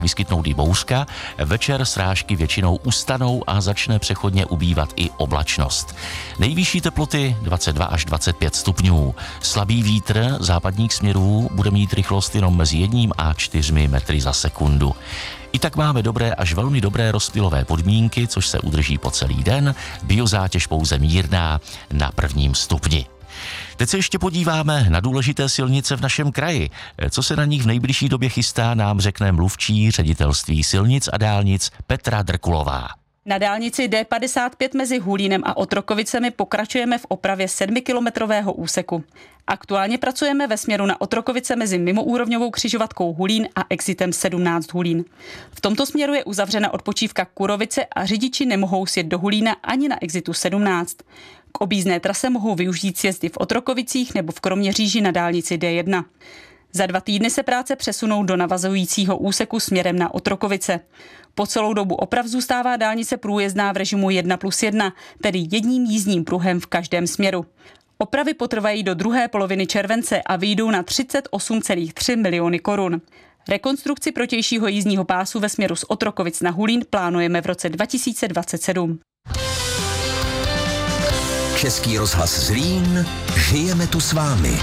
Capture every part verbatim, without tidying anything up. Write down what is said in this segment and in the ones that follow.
vyskytnout i bouřka, večer srážky většinou ustanou a začne přechodně ubývat i oblačnost. Nejvyšší teploty dvacet dva až dvacet pět stupňů. Slabý vítr západních směrů bude mít rychlost jenom mezi jedním a čtyřmi metry za sekundu. I tak máme dobré až velmi dobré rozptylové podmínky, což se udrží po celý den, biozátěž pouze mírná na prvním stupni. Teď se ještě podíváme na důležité silnice v našem kraji. Co se na nich v nejbližší době chystá, nám řekne mluvčí Ředitelství silnic a dálnic Petra Drkulová. Na dálnici D padesát pět mezi Hulínem a Otrokovicemi pokračujeme v opravě sedmikilometrového úseku. Aktuálně pracujeme ve směru na Otrokovice mezi mimoúrovňovou křižovatkou Hulín a exitem sedmnáct Hulín. V tomto směru je uzavřena odpočívka Kurovice a řidiči nemohou sjet do Hulína ani na exitu sedmnáct. K objízdné trase mohou využít sjezdy v Otrokovicích nebo v Kroměříži na dálnici D jedna. Za dva týdny se práce přesunou do navazujícího úseku směrem na Otrokovice. Po celou dobu oprav zůstává dálnice průjezdná v režimu jedna plus jedna, tedy jedním jízdním pruhem v každém směru. Opravy potrvají do druhé poloviny července a vyjdou na třicet osm celá tři miliony korun. Rekonstrukci protějšího jízdního pásu ve směru z Otrokovic na Hulín plánujeme v roce dva tisíce dvacet sedm. Český rozhlas Zlín, žijeme tu s vámi.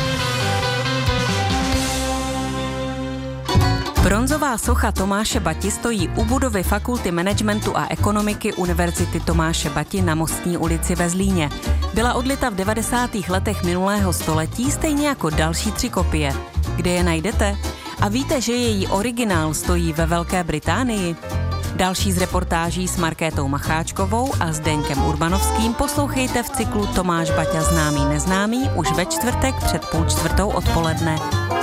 Bronzová socha Tomáše Bati stojí u budovy Fakulty managementu a ekonomiky Univerzity Tomáše Bati na Mostní ulici ve Zlíně. Byla odlita v devadesátých letech minulého století, stejně jako další tři kopie. Kde je najdete? A víte, že její originál stojí ve Velké Británii? Další z reportáží s Markétou Macháčkovou a Zdeňkem Urbanovským poslouchejte v cyklu Tomáš Baťa známý neznámý už ve čtvrtek před půl čtvrtou odpoledne.